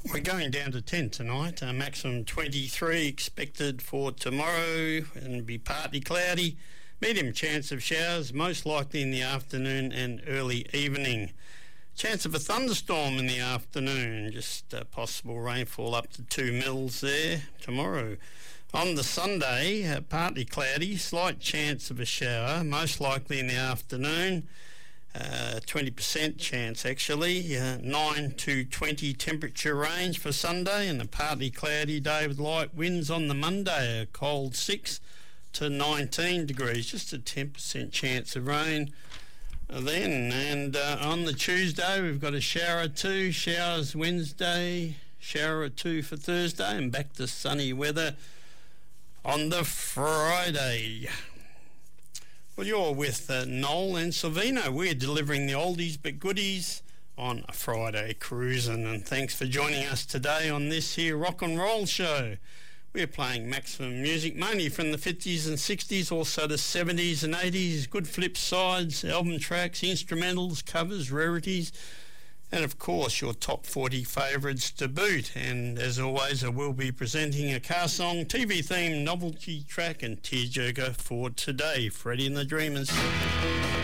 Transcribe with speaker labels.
Speaker 1: We're going down to 10 tonight, maximum 23 expected for tomorrow, and be partly cloudy. Medium chance of showers, most likely in the afternoon and early evening. Chance of a thunderstorm in the afternoon, just possible rainfall up to 2 mils there tomorrow. On the Sunday, partly cloudy, slight chance of a shower, most likely in the afternoon. 20% chance actually, 9 to 20 temperature range for Sunday, and a partly cloudy day with light winds on the Monday, a cold 6 to 19 degrees, just a 10% chance of rain then. And on the Tuesday we've got a shower or two, showers Wednesday, shower or two for Thursday, and back to sunny weather on the Friday. Well, you're with Noel and Silvino. We're delivering the oldies but goodies on a Friday cruising, and thanks for joining us today on this here rock and roll show. We're playing maximum music, mainly from the 50s and 60s, also the 70s and 80s, good flip sides, album tracks, instrumentals, covers, rarities, and of course your top 40 favourites to boot. And as always, I will be presenting a car song, TV theme, novelty track and tearjerker for today. Freddie and the Dreamers.